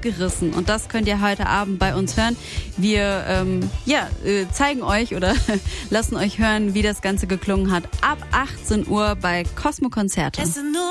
Abgerissen. Und das könnt ihr heute Abend bei uns hören. Wir zeigen euch oder lassen euch hören, wie das Ganze geklungen hat. Ab 18 Uhr bei Cosmo Konzerte.